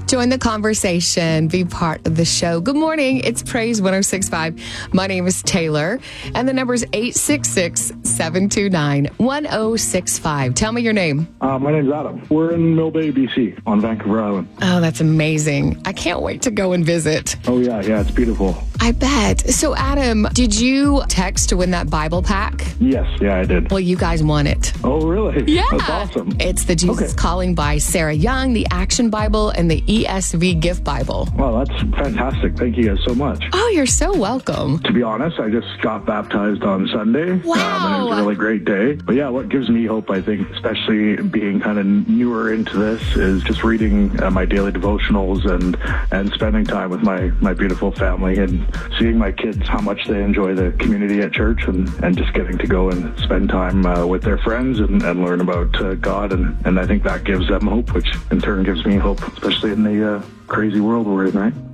Join the conversation. Be part of the show. Good morning. It's Praise 106.5. My name is Taylor, and the number is 866-729-1065. Tell me your name. My name's Adam. We're in Mill Bay, BC, on Vancouver Island. Oh, that's amazing. I can't wait to go and visit. Oh, yeah, it's beautiful. I bet. So, Adam, did you text to win that Bible pack? Yes, yeah, I did. Well, you guys won it. Oh, really? Yeah. That's awesome. It's the Jesus Calling by Sarah Young, the Action Bible, and the ESV Gift Bible. Well, that's fantastic. Thank you guys so much. Oh, you're so welcome. To be honest, I just got baptized on Sunday. Wow. And it was a really great day. But yeah, what gives me hope, I think, especially being kind of newer into this, is just reading my daily devotionals and spending time with my beautiful family and seeing my kids, how much they enjoy the community at church and just getting to go and spend time with their friends and learn about God. And I think that gives them hope, which in turn gives me hope, especially in the crazy world we're in, right?